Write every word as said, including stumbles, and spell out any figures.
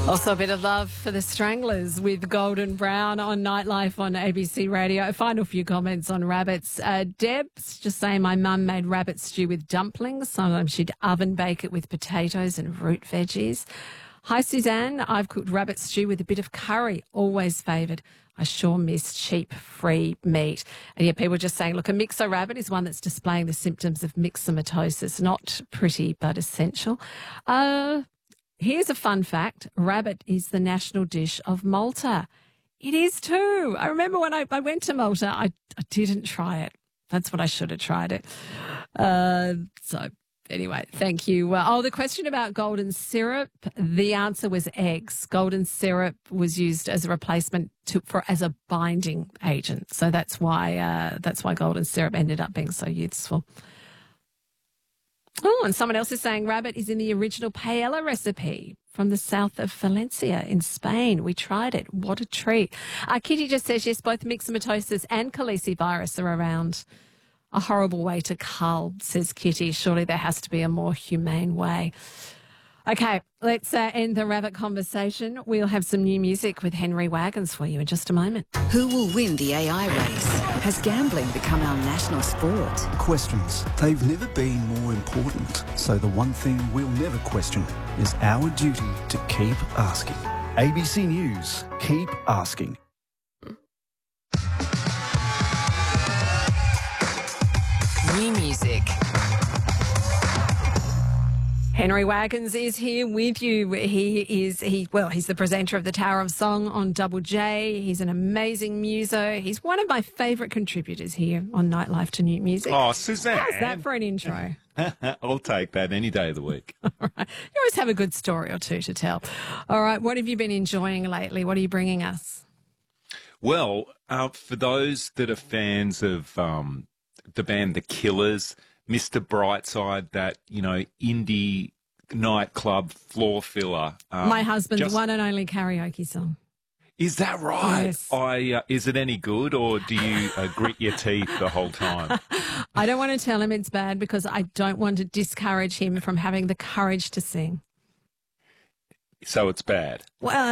Also a bit of love for the Stranglers with Golden Brown on Nightlife on A B C Radio. A final few comments on rabbits. Uh, Deb's just saying my mum made rabbit stew with dumplings. Sometimes she'd oven bake it with potatoes and root veggies. Hi, Suzanne. I've cooked rabbit stew with a bit of curry. Always favoured. I sure miss cheap, free meat. And yeah, people just saying, look, a mixo rabbit is one that's displaying the symptoms of myxomatosis. Not pretty, but essential. Uh... Here's a fun fact. Rabbit is the national dish of Malta. It is too. I remember when I, I went to Malta, I, I didn't try it. That's what I should have tried it. Uh, so anyway, thank you. Uh, oh, the question about golden syrup, the answer was eggs. Golden syrup was used as a replacement to, for as a binding agent. So that's why uh, that's why golden syrup ended up being so useful. Oh, and someone else is saying rabbit is in the original paella recipe from the south of Valencia in Spain. We tried it. What a treat. Uh, Kitty just says, yes, both myxomatosis and calicivirus are around. A horrible way to cull, says Kitty. Surely there has to be a more humane way. Okay, let's uh, end the rabbit conversation. We'll have some new music with Henry Wagons for you in just a moment. Who will win the A I race? Has gambling become our national sport? Questions. They've never been more important. So the one thing we'll never question is our duty to keep asking. A B C News. Keep asking. New music. Henry Wagons is here with you. He is, he well, he's the presenter of the Tower of Song on Double J. He's an amazing muso. He's one of my favourite contributors here on Nightlife to New Music. Oh, Suzanne. How's that for an intro? I'll take that any day of the week. All right. You always have a good story or two to tell. All right, what have you been enjoying lately? What are you bringing us? Well, uh, for those that are fans of um, the band The Killers, Mister Brightside, that, you know, indie nightclub floor filler. Um, My husband's just, one and only karaoke song. Is that right? Yes. I, uh, is it any good, or do you uh, grit your teeth the whole time? I don't want to tell him it's bad because I don't want to discourage him from having the courage to sing. So it's bad. Well,